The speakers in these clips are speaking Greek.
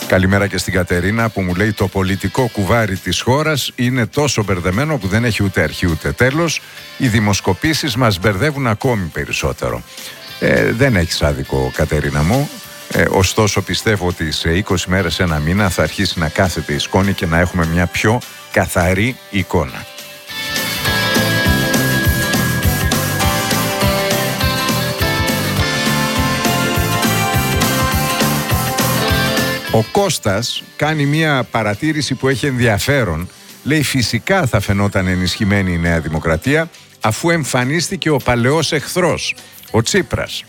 Καλημέρα και στην Κατερίνα που μου λέει το πολιτικό κουβάρι της χώρας είναι τόσο μπερδεμένο που δεν έχει ούτε αρχή ούτε τέλος. Οι δημοσκοπήσεις μας μπερδεύουν ακόμη περισσότερο. Δεν έχεις άδικο, Κατερίνα μου. Ωστόσο πιστεύω ότι σε 20 μέρες, ένα μήνα θα αρχίσει να κάθεται η σκόνη και να έχουμε μια πιο καθαρή εικόνα. Ο Κώστας κάνει μια παρατήρηση που έχει ενδιαφέρον. Λέει φυσικά θα φαινόταν ενισχυμένη η Νέα Δημοκρατία αφού εμφανίστηκε ο παλαιός εχθρός, ο Τσίπρας.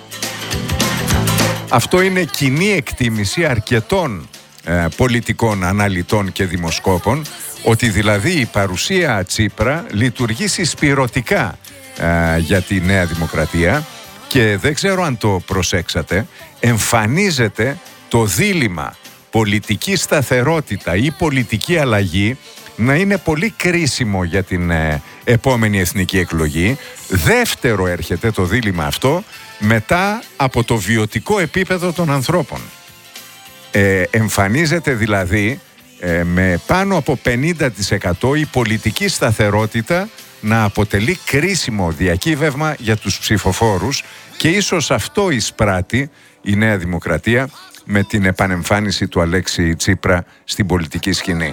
Αυτό είναι κοινή εκτίμηση αρκετών πολιτικών αναλυτών και δημοσκόπων, ότι δηλαδή η παρουσία Τσίπρα λειτουργεί συσπυρωτικά για τη Νέα Δημοκρατία και δεν ξέρω αν το προσέξατε, εμφανίζεται το δίλημμα πολιτική σταθερότητα ή πολιτική αλλαγή να είναι πολύ κρίσιμο για την επόμενη εθνική εκλογή. Δεύτερο έρχεται το δίλημμα αυτό μετά από το βιωτικό επίπεδο των ανθρώπων. Εμφανίζεται δηλαδή με πάνω από 50% η πολιτική σταθερότητα να αποτελεί κρίσιμο διακύβευμα για τους ψηφοφόρους και ίσως αυτό εισπράττει η Νέα Δημοκρατία με την επανεμφάνιση του Αλέξη Τσίπρα στην πολιτική σκηνή.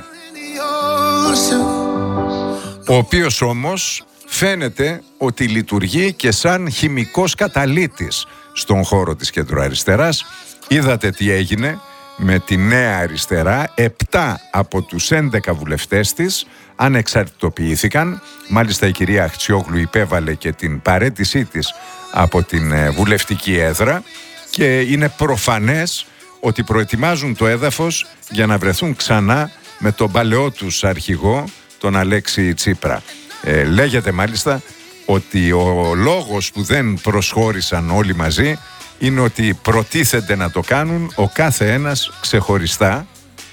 Ο οποίος όμως φαίνεται ότι λειτουργεί και σαν χημικός καταλύτης στον χώρο της κεντροαριστεράς. Είδατε τι έγινε με τη Νέα Αριστερά. 7 από τους 11 βουλευτές της ανεξαρτητοποιήθηκαν. Μάλιστα η κυρία Αχτσιόγλου υπέβαλε και την παραίτησή της από την βουλευτική έδρα και είναι προφανές ότι προετοιμάζουν το έδαφος για να βρεθούν ξανά με τον παλαιό τους αρχηγό, τον Αλέξη Τσίπρα. Λέγεται μάλιστα ότι ο λόγος που δεν προσχώρησαν όλοι μαζί είναι ότι προτίθενται να το κάνουν ο κάθε ένας ξεχωριστά.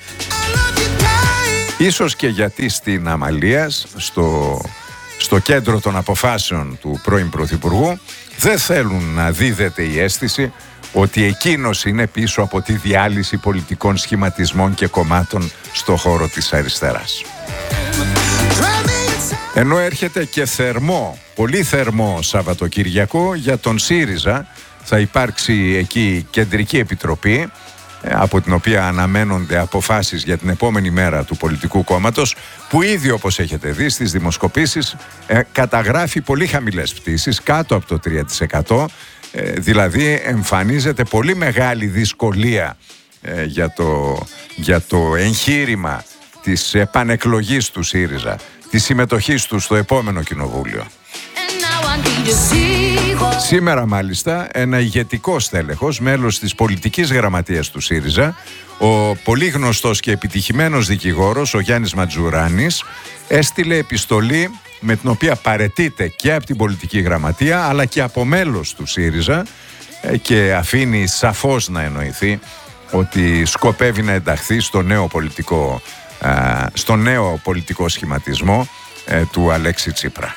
Ίσως και γιατί στην Αμαλίας, στο κέντρο των αποφάσεων του πρώην Πρωθυπουργού, δεν θέλουν να δίδεται η αίσθηση ότι εκείνος είναι πίσω από τη διάλυση πολιτικών σχηματισμών και κομμάτων στο χώρο της αριστεράς. Ενώ έρχεται και πολύ θερμό Σαββατοκύριακο για τον ΣΥΡΙΖΑ, θα υπάρξει εκεί κεντρική επιτροπή από την οποία αναμένονται αποφάσεις για την επόμενη μέρα του πολιτικού κόμματος, που ήδη όπως έχετε δει στις δημοσκοπήσεις καταγράφει πολύ χαμηλές πτήσεις, κάτω από το 3%. Δηλαδή εμφανίζεται πολύ μεγάλη δυσκολία για το εγχείρημα της επανεκλογής του ΣΥΡΙΖΑ, της συμμετοχής του στο επόμενο κοινοβούλιο. Σήμερα μάλιστα ένα ηγετικό στέλεχος, μέλος της πολιτικής γραμματείας του ΣΥΡΙΖΑ, ο πολύ γνωστός και επιτυχημένος δικηγόρος, ο Γιάννης Ματζουράνης, έστειλε επιστολή με την οποία παραιτείται και από την πολιτική γραμματεία αλλά και από μέλος του ΣΥΡΙΖΑ και αφήνει σαφώς να εννοηθεί ότι σκοπεύει να ενταχθεί στο νέο πολιτικό σχηματισμό του Αλέξη Τσίπρα.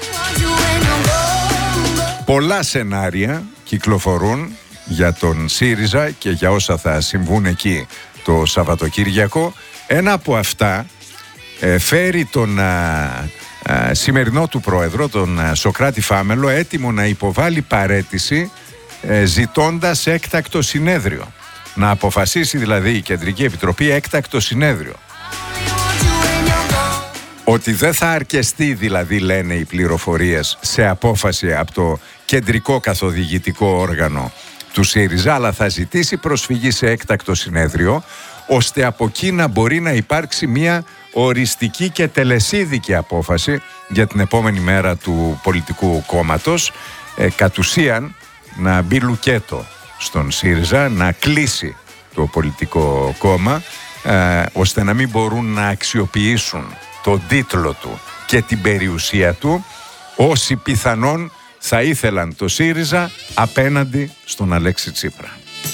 Πολλά σενάρια κυκλοφορούν για τον ΣΥΡΙΖΑ και για όσα θα συμβούν εκεί το Σαββατοκύριακο. Ένα από αυτά φέρει τον σημερινό του πρόεδρο, τον Σωκράτη Φάμελο, έτοιμο να υποβάλει παραίτηση ζητώντας έκτακτο συνέδριο. Να αποφασίσει δηλαδή η Κεντρική Επιτροπή έκτακτο συνέδριο. Ότι δεν θα αρκεστεί δηλαδή, λένε οι πληροφορίες, σε απόφαση από το κεντρικό καθοδηγητικό όργανο του ΣΥΡΙΖΑ, αλλά θα ζητήσει προσφυγή σε έκτακτο συνέδριο, ώστε από εκεί να μπορεί να υπάρξει μια οριστική και τελεσίδικη απόφαση για την επόμενη μέρα του πολιτικού κόμματος, κατ' ουσίαν να μπει λουκέτο στον ΣΥΡΙΖΑ, να κλείσει το πολιτικό κόμμα, ώστε να μην μπορούν να αξιοποιήσουν τον τίτλο του και την περιουσία του όσοι πιθανόν θα ήθελαν το ΣΥΡΙΖΑ απέναντι στον Αλέξη Τσίπρα.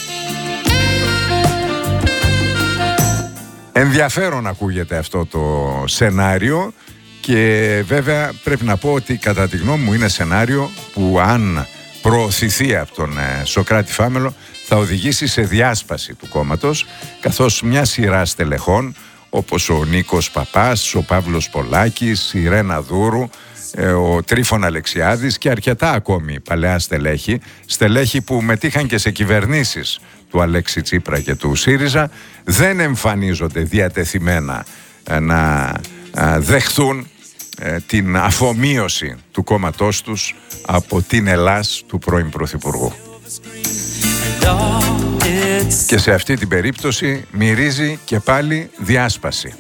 Ενδιαφέρον ακούγεται αυτό το σενάριο και βέβαια πρέπει να πω ότι κατά τη γνώμη μου είναι σενάριο που αν προωθηθεί από τον Σωκράτη Φάμελο θα οδηγήσει σε διάσπαση του κόμματος, καθώς μια σειρά στελεχών όπως ο Νίκος Παπάς, ο Παύλος Πολάκης, η Ρένα Δούρου, ο Τρίφων Αλεξιάδης και αρκετά ακόμη παλαιά στελέχη που μετήχαν και σε κυβερνήσεις του Αλέξη Τσίπρα και του ΣΥΡΙΖΑ, δεν εμφανίζονται διατεθειμένα να δεχθούν την αφομοίωση του κόμματός τους από την Ελλάς του πρώην Πρωθυπουργού. Και σε αυτή την περίπτωση μυρίζει και πάλι διάσπαση.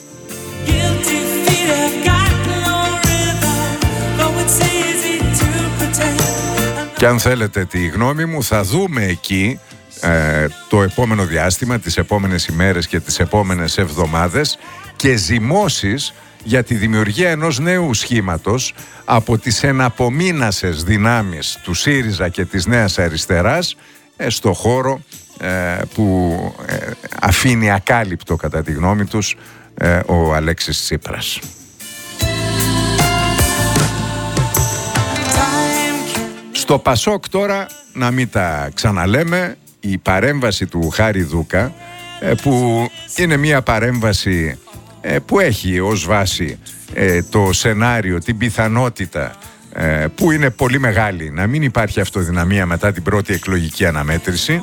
Και αν θέλετε τη γνώμη μου, θα δούμε εκεί το επόμενο διάστημα, τις επόμενες ημέρες και τις επόμενες εβδομάδες και ζυμώσεις για τη δημιουργία ενός νέου σχήματος από τις εναπομείνασες δυνάμεις του ΣΥΡΙΖΑ και της Νέας Αριστεράς στο χώρο που αφήνει ακάλυπτο κατά τη γνώμη τους ο Αλέξης Τσίπρας. Στο Πασόκ τώρα, να μην τα ξαναλέμε, η παρέμβαση του Χάρη Δούκα, που είναι μια παρέμβαση που έχει ως βάση το σενάριο, την πιθανότητα που είναι πολύ μεγάλη να μην υπάρχει αυτοδυναμία μετά την πρώτη εκλογική αναμέτρηση.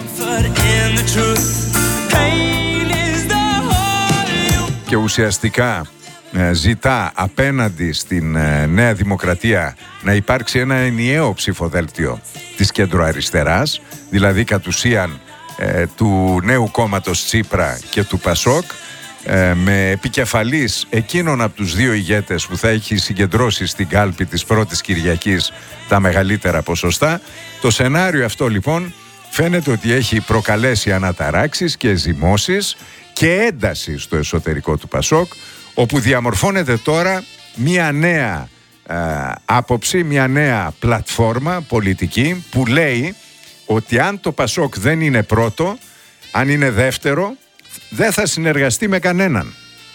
Και ουσιαστικά ζητά απέναντι στην Νέα Δημοκρατία να υπάρξει ένα ενιαίο ψηφοδέλτιο της κεντροαριστεράς, δηλαδή κατ' ουσίαν του νέου κόμματος Τσίπρα και του Πασόκ, με επικεφαλής εκείνον από τους δύο ηγέτες που θα έχει συγκεντρώσει στην κάλπη της πρώτης Κυριακής τα μεγαλύτερα ποσοστά. Το σενάριο αυτό λοιπόν φαίνεται ότι έχει προκαλέσει αναταράξεις και ζυμώσεις και ένταση στο εσωτερικό του Πασόκ, όπου διαμορφώνεται τώρα μια νέα άποψη, μια νέα πλατφόρμα πολιτική που λέει ότι αν το Πασόκ δεν είναι πρώτο, αν είναι δεύτερο, δεν θα συνεργαστεί με κανέναν.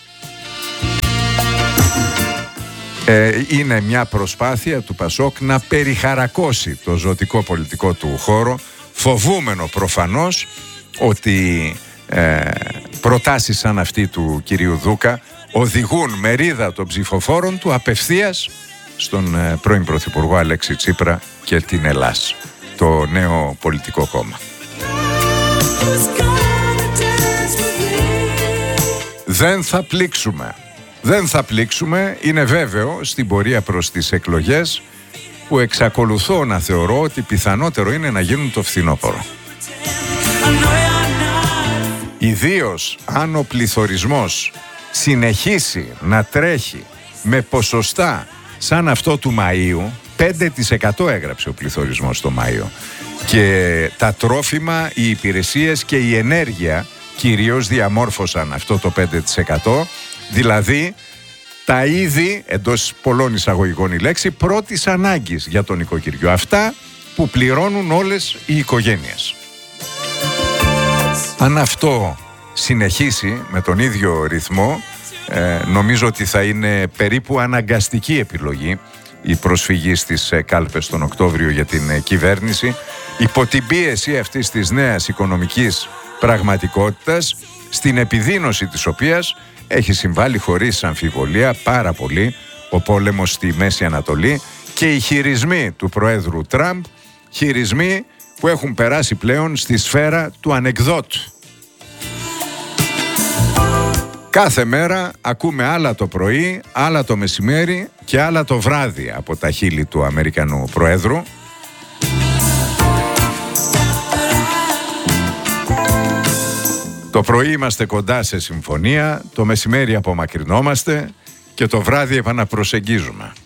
Είναι μια προσπάθεια του Πασόκ να περιχαρακώσει το ζωτικό πολιτικό του χώρο, φοβούμενο προφανώς ότι προτάσεις σαν αυτή του κυρίου Δούκα οδηγούν μερίδα των ψηφοφόρων του απευθείας στον πρώην Πρωθυπουργό Αλέξη Τσίπρα και την Ελλάς, το νέο πολιτικό κόμμα. Δεν θα πλήξουμε. Δεν θα πλήξουμε, είναι βέβαιο, στην πορεία προς τις εκλογές που εξακολουθώ να θεωρώ ότι πιθανότερο είναι να γίνουν το φθινόπωρο. Ιδίως αν ο πληθωρισμός συνεχίσει να τρέχει με ποσοστά σαν αυτό του Μαΐου, 5% έγραψε ο πληθωρισμός το Μάιο, και τα τρόφιμα, οι υπηρεσίες και η ενέργεια κυρίως διαμόρφωσαν αυτό το 5%, δηλαδή τα είδη, εντός πολλών εισαγωγικών η λέξη, πρώτης ανάγκης για τον οικοκυριό, αυτά που πληρώνουν όλες οι οικογένειες. Αν αυτό συνεχίσει με τον ίδιο ρυθμό, νομίζω ότι θα είναι περίπου αναγκαστική επιλογή η προσφυγή στις κάλπες τον Οκτώβριο για την κυβέρνηση, υπό την πίεση αυτής της νέας οικονομικής πραγματικότητας, στην επιδείνωση της οποίας έχει συμβάλει χωρίς αμφιβολία πάρα πολύ ο πόλεμος στη Μέση Ανατολή και οι χειρισμοί του Προέδρου Τραμπ, χειρισμοί που έχουν περάσει πλέον στη σφαίρα του ανεκδότου. Κάθε μέρα ακούμε άλλα το πρωί, άλλα το μεσημέρι και άλλα το βράδυ από τα χείλη του Αμερικανού Προέδρου. Το πρωί είμαστε κοντά σε συμφωνία, το μεσημέρι απομακρυνόμαστε και το βράδυ επαναπροσεγγίζουμε.